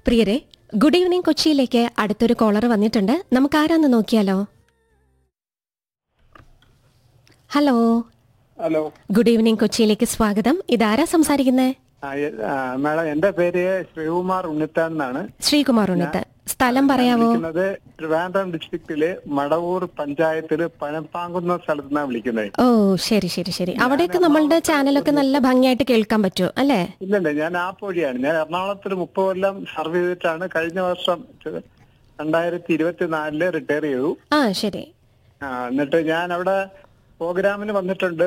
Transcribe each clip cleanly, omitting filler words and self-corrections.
പ്രിയരെ, good evening കൊച്ചിയിലേക്ക് അടുത്തൊരു കോളർ വന്നിട്ടുണ്ട്. നമുക്ക് ആരാന്ന് നോക്കിയാലോ? ഹലോ. ഹലോ, ഗുഡ് ഈവനിങ് കൊച്ചിയിലേക്ക് സ്വാഗതം. ഇതാരാ സംസാരിക്കുന്നേ? മാഡം, എന്റെ പേര് ശ്രീകുമാർ ഉണ്ണിത്താൻ എന്നാണ്. ശ്രീകുമാർ ഉണ്ണിത്ത്. സ്ഥലം പറയാവോ? വിളിക്കുന്നത് ട്രിവാൻഡ്രം ഡിസ്ട്രിക്റ്റില് മടവൂർ പഞ്ചായത്തില് പനപ്പാങ്കുന്ന സ്ഥലത്ത് നിന്നാണ് വിളിക്കുന്നത്. ഓ, ശരി ശരി ശരി. അവിടെയൊക്കെ നമ്മളുടെ ചാനലൊക്കെ നല്ല ഭംഗിയായിട്ട് കേൾക്കാൻ പറ്റുമോ അല്ലേ? ഇല്ലല്ല, ഞാൻ ആ വഴിയാണ്. ഞാൻ എറണാകുളത്തിൽ 30 കൊല്ലം സർവ് ചെയ്തിട്ടാണ് കഴിഞ്ഞ വർഷം 2024 റിട്ടയർ ചെയ്തു. ആ, ശരി. എന്നിട്ട് ഞാൻ അവിടെ പ്രോഗ്രാമിന് വന്നിട്ടുണ്ട്.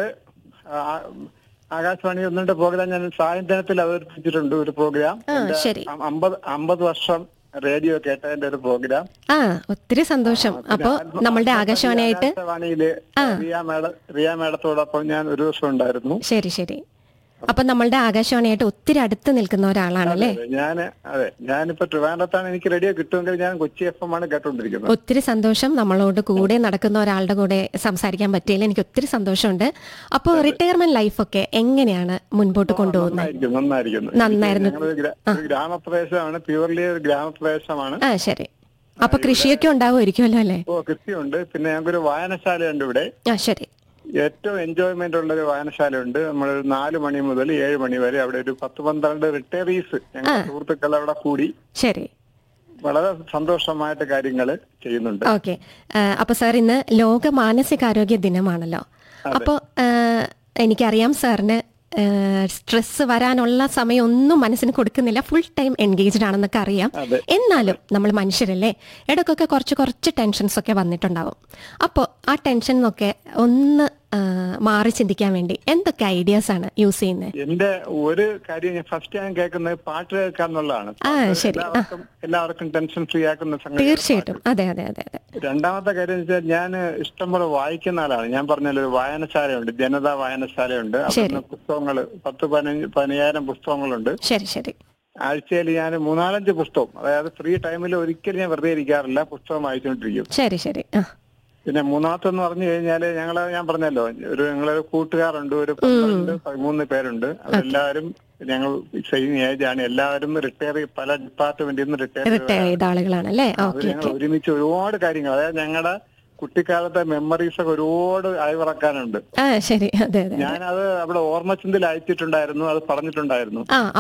ആകാശവാണി 1-2 പ്രോഗ്രാം ഞാൻ സായന്തനത്തിൽ അവതരിപ്പിച്ചിട്ടുണ്ട്. ഒരു പ്രോഗ്രാം ശരി. 50 വർഷം റേഡിയോ കേട്ടതിന്റെ ഒരു പ്രോഗ്രാം. ഒത്തിരി സന്തോഷം. അപ്പൊ നമ്മളുടെ ആകാശവാണിയായിട്ട് റിയ മാഡത്തോടൊപ്പം ഞാൻ ഒരു ദിവസം ഉണ്ടായിരുന്നു. ശരി ശരി. അപ്പൊ നമ്മളുടെ ആകാശവാണിയായിട്ട് ഒത്തിരി അടുത്ത് നിൽക്കുന്ന ഒരാളാണല്ലേ? ഞാനിപ്പോ ട്രിവാൻഡ്രത്താണ്. എനിക്ക് റേഡിയോ കിട്ടുമെങ്കിൽ ഞാൻ കൊച്ചി FM ആണ് കേട്ടോണ്ടിരിക്കുന്നത്. ഒത്തിരി സന്തോഷം. നമ്മളോട് കൂടെ നടക്കുന്ന ഒരാളുടെ കൂടെ സംസാരിക്കാൻ പറ്റിയില്ല. എനിക്ക് ഒത്തിരി സന്തോഷമുണ്ട്. അപ്പോൾ റിട്ടയർമെന്റ് ലൈഫൊക്കെ എങ്ങനെയാണ് മുൻപോട്ട് കൊണ്ടുപോകുന്നത്? നന്നായിരുന്നു. ഗ്രാമപ്രദേശമാണ്, പ്യൂർലി ഒരു ഗ്രാമപ്രദേശമാണ്. ശരി. അപ്പൊ കൃഷിയൊക്കെ ഉണ്ടാവുമായിരിക്കുമല്ലോ അല്ലേ? കൃഷിയുണ്ട്. പിന്നെ ഞങ്ങൾക്കൊരു വായനശാലയുണ്ട് ഇവിടെ. ശരി. ഏറ്റവും എൻജോയ്മെന്റ് ഉള്ള ഒരു വായനശാലയുണ്ട്. നമ്മൾ 4 മണി മുതൽ 7 മണി വരെ അവിടെ ഒരു 10-12 റിട്ടയറീസ് ഞങ്ങളുടെ സുഹൃത്തുക്കൾ അവിടെ കൂടി ശരി വളരെ സന്തോഷമായിട്ട് കാര്യങ്ങൾ ചെയ്യുന്നുണ്ട്. ഓക്കെ. അപ്പൊ സാർ, ഇന്ന് ലോക മാനസികാരോഗ്യ ദിനമാണല്ലോ. അപ്പൊ എനിക്കറിയാം സാറിന് സ്ട്രെസ് വരാനുള്ള സമയം ഒന്നും മനസ്സിന് കൊടുക്കുന്നില്ല, ഫുൾ ടൈം എൻഗേജ്ഡ് ആണെന്നൊക്കെ അറിയാം. എന്നാലും നമ്മൾ മനുഷ്യരല്ലേ, ഇടയ്ക്കൊക്കെ കുറച്ച് ടെൻഷൻസ് ഒക്കെ വന്നിട്ടുണ്ടാവും. അപ്പോൾ ആ ടെൻഷനൊക്കെ ഒന്ന് മാറി ചിന്തിക്കാൻ വേണ്ടി എന്തൊക്കെ ഐഡിയാസ് ആണ് യൂസ് ചെയ്യുന്നത്? എന്റെ ഒരു കാര്യം ഫസ്റ്റ് ഞാൻ കേൾക്കുന്നത് പാട്ട് കേൾക്കാന്നുള്ളതാണ്. ശരി. എല്ലാവർക്കും ടെൻഷൻ ഫ്രീ ആക്കുന്ന സംഗതി. തീർച്ചയായിട്ടും. അതെ അതെ അതെ അതെ. രണ്ടാമത്തെ കാര്യം വെച്ചാൽ ഞാൻ ഇഷ്ടംപോലെ വായിക്കുന്ന ആളാണ്. ഞാൻ പറഞ്ഞല്ലോ, ഒരു വായനശാലയുണ്ട്, ജനതാ വായനശാലയുണ്ട്. അവിടെ പുസ്തകങ്ങൾ 10-15 പുസ്തകങ്ങളുണ്ട്. ശരി ശരി. ആഴ്ചയിൽ ഞാൻ 3-4 പുസ്തകം, അതായത് ഫ്രീ ടൈമിൽ ഒരിക്കലും ഞാൻ വെറുതെ ഇരിക്കാറില്ല, പുസ്തകം വായിച്ചുകൊണ്ടിരിക്കും. ശരി ശരി. പിന്നെ മൂന്നാമത്തെന്ന് പറഞ്ഞു കഴിഞ്ഞാല് ഞാൻ പറഞ്ഞല്ലോ, ഞങ്ങളൊരു കൂട്ടുകാരുണ്ട്, ഒരു 12-13 പേരുണ്ട്. അവരെല്ലാവരും ഞങ്ങൾ സെയിം ഏജ് ആണ്. എല്ലാവരും പല ഡിപ്പാർട്ട്മെന്റിൽ നിന്ന് റിട്ടയർ ചെയ്ത ആളുകളാണല്ലേ? ഞങ്ങൾ ഒരുമിച്ച് ഒരുപാട് കാര്യങ്ങൾ, അതായത് ഞങ്ങളുടെ കുട്ടിക്കാലത്തെ മെമ്മറീസ് ഒക്കെ ഒരുപാട് അയവിറക്കാനുണ്ട്. ശരി. അതെ അതെ. ഞാനത് അവിടെ ഓർമ്മചിന്തയിൽ അയച്ചിട്ടുണ്ടായിരുന്നു, അത് പറഞ്ഞിട്ടുണ്ടായിരുന്നു.